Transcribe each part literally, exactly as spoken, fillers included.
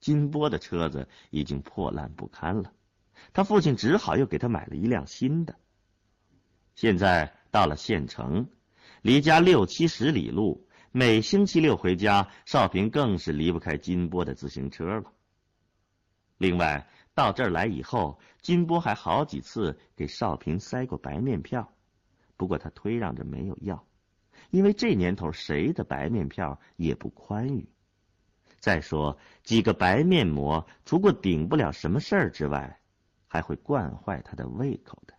金波的车子已经破烂不堪了，他父亲只好又给他买了一辆新的。现在到了县城，离家六七十里路，每星期六回家，少平更是离不开金波的自行车了。另外，到这儿来以后，金波还好几次给少平塞过白面票，不过他推让着没有要，因为这年头谁的白面票也不宽裕。再说，几个白面馍除过顶不了什么事儿之外，还会惯坏他的胃口的。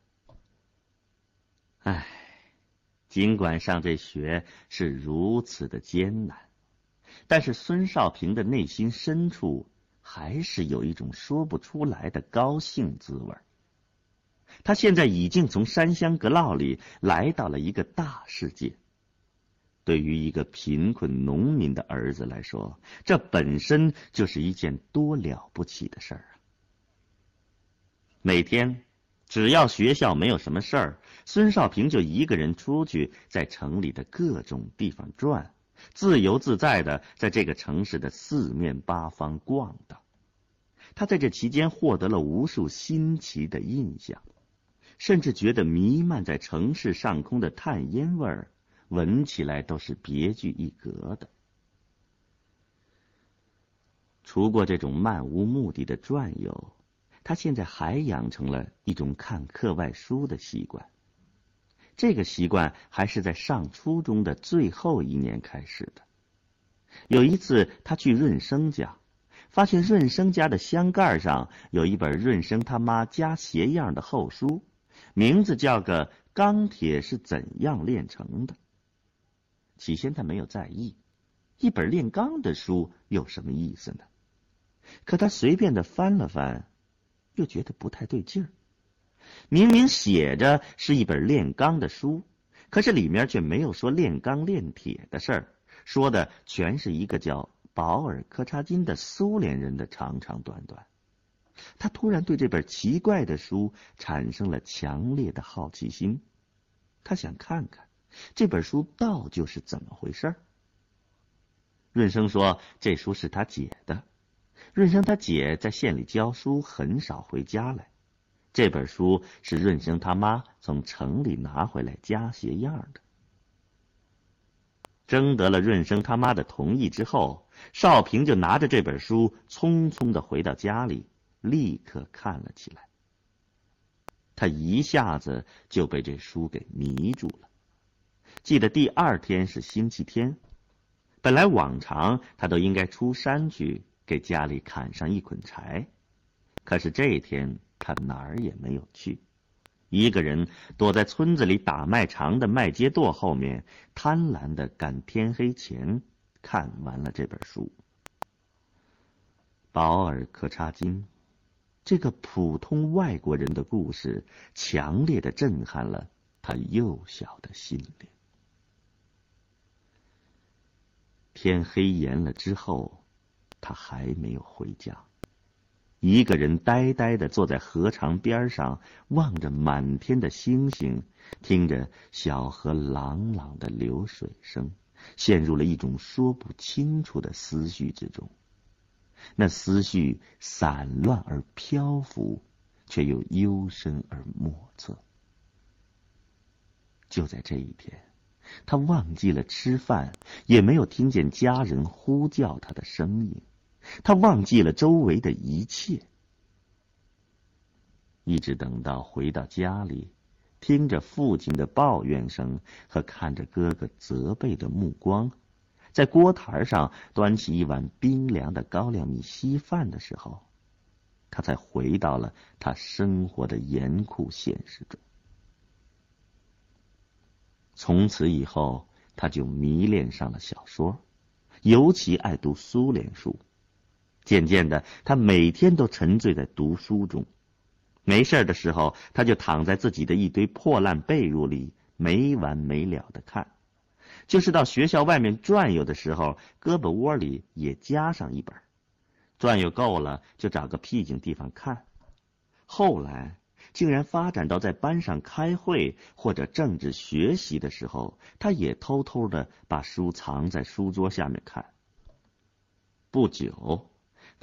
唉，尽管上这学是如此的艰难，但是孙少平的内心深处还是有一种说不出来的高兴滋味。他现在已经从山乡阁涝里来到了一个大世界。对于一个贫困农民的儿子来说，这本身就是一件多了不起的事儿啊！每天只要学校没有什么事儿，孙少平就一个人出去在城里的各种地方转，自由自在的在这个城市的四面八方逛荡。他在这期间获得了无数新奇的印象，甚至觉得弥漫在城市上空的炭烟味儿闻起来都是别具一格的。除过这种漫无目的的转悠，他现在还养成了一种看课外书的习惯。这个习惯还是在上初中的最后一年开始的。有一次他去润生家，发现润生家的箱盖上有一本润生他妈加鞋样的厚书，名字叫个《钢铁是怎样炼成的》。起先他没有在意，一本炼钢的书有什么意思呢？可他随便的翻了翻，又觉得不太对劲儿。明明写着是一本炼钢的书，可是里面却没有说炼钢炼铁的事儿，说的全是一个叫保尔柯察金的苏联人的长长短短。他突然对这本奇怪的书产生了强烈的好奇心，他想看看这本书到底是怎么回事。润生说这书是他姐的，润生他姐在县里教书，很少回家来。这本书是润生他妈从城里拿回来加鞋样的。征得了润生他妈的同意之后，少平就拿着这本书匆匆地回到家里，立刻看了起来。他一下子就被这书给迷住了。记得第二天是星期天，本来往常他都应该出山去给家里砍上一捆柴，可是这一天他哪儿也没有去，一个人躲在村子里打麦场的麦秸垛后面，贪婪地赶天黑前看完了这本书。保尔柯察金这个普通外国人的故事，强烈地震撼了他幼小的心灵。天黑严了之后，他还没有回家，一个人呆呆地坐在河床边上，望着满天的星星，听着小河朗朗的流水声，陷入了一种说不清楚的思绪之中。那思绪散乱而漂浮，却又幽深而莫测。就在这一天，他忘记了吃饭，也没有听见家人呼叫他的声音，他忘记了周围的一切。一直等到回到家里，听着父亲的抱怨声和看着哥哥责备的目光，在锅台上端起一碗冰凉的高粱米稀饭的时候，他才回到了他生活的严酷现实中。从此以后，他就迷恋上了小说，尤其爱读苏联书。渐渐的，他每天都沉醉在读书中。没事的时候，他就躺在自己的一堆破烂被褥里，没完没了的看。就是到学校外面转悠的时候，胳膊窝里也夹上一本。转悠够了，就找个僻静地方看。后来竟然发展到在班上开会或者政治学习的时候，他也偷偷的把书藏在书桌下面看。不久，